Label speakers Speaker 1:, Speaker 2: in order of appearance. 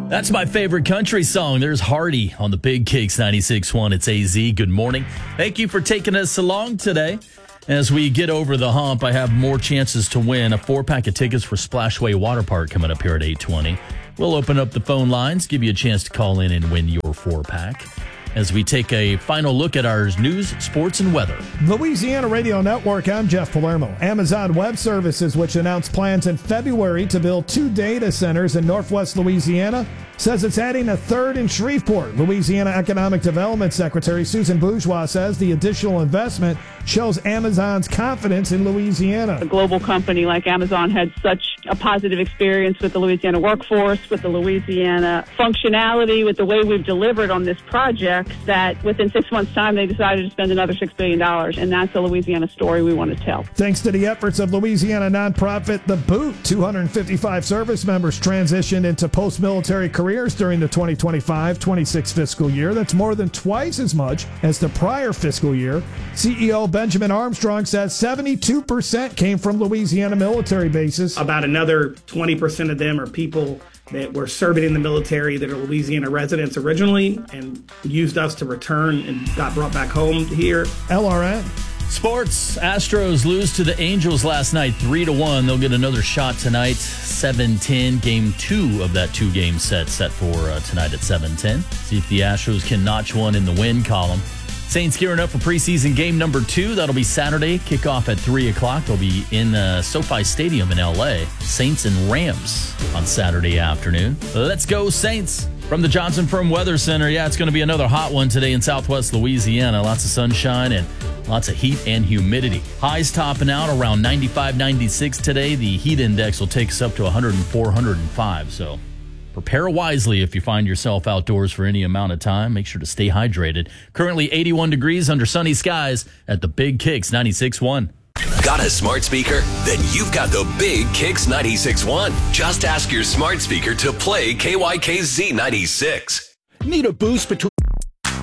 Speaker 1: That's my favorite country song. There's Hardy on the Big Kicks 96.1. It's AZ. Good morning. Thank you for taking us along today. As we get over the hump, I have more chances to win a 4-pack of tickets for Splashway Water Park coming up here at 8:20. We'll open up the phone lines, give you a chance to call in and win your 4-pack. As we take a final look at our news, sports, and weather.
Speaker 2: Louisiana Radio Network, I'm Jeff Palermo. Amazon Web Services, which announced plans in February to build 2 data centers in Northwest Louisiana, says it's adding a third in Shreveport. Louisiana Economic Development Secretary Susan Bourgeois says the additional investment shows Amazon's confidence in Louisiana.
Speaker 3: A global company like Amazon had such a positive experience with the Louisiana workforce, with the Louisiana functionality, with the way we've delivered on this project, that within 6 months' time they decided to spend another $6 billion. And that's a Louisiana story we want to tell.
Speaker 2: Thanks to the efforts of Louisiana nonprofit The Boot, 255 service members transitioned into post-military careers during the 2025-26 fiscal year. That's more than twice as much as the prior fiscal year. CEO Benjamin Armstrong says 72% came from Louisiana military bases.
Speaker 4: About another 20% of them are people that were serving in the military that are Louisiana residents originally and used us to return and got brought back home here.
Speaker 2: LRN.
Speaker 1: Sports. Astros lose to the Angels last night 3-1. They'll get another shot tonight, 7-10. Game 2 of that 2-game set for tonight at 7-10. See if the Astros can notch one in the win column. Saints gearing up for preseason game number 2. That'll be Saturday. Kickoff at 3 o'clock. They'll be in SoFi Stadium in L.A. Saints and Rams on Saturday afternoon. Let's go, Saints. From the Johnson Firm Weather Center, it's going to be another hot one today in southwest Louisiana. Lots of sunshine and lots of heat and humidity. Highs topping out around 95, 96 today. The heat index will take us up to 104, 105. So prepare wisely if you find yourself outdoors for any amount of time. Make sure to stay hydrated. Currently 81 degrees under sunny skies at the Big Kicks 96.1.
Speaker 5: Got a smart speaker? Then you've got the Big Kicks 96.1. Just ask your smart speaker to play KYKZ 96.
Speaker 6: Need a boost between